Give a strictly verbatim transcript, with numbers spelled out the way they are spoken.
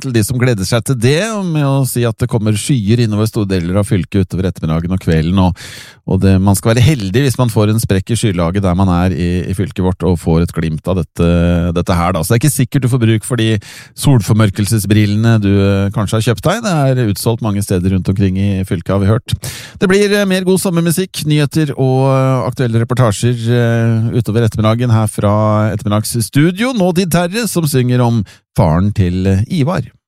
til de som gleder seg til det, med å si at det kommer skyer innover store deler av fylket utover ettermiddagen og kvelden, og, og det, man skal være heldig hvis man får en sprekk i skylaget der man er i, i fylket vårt, og får et glimt av dette, dette her da. Så det er ikke sikkert du får bruk for de solformørkelsesbrillene du kanskje har kjøpt deg. Det er utsolgt mange steder rundt omkring i fylket, har vi hørt. Det blir mer god sommermusikk, nyheter og aktuelle reportasjer utover ettermiddagen her fra ettermiddagsstudio. Nå de Terre som synger om faren til Ivar.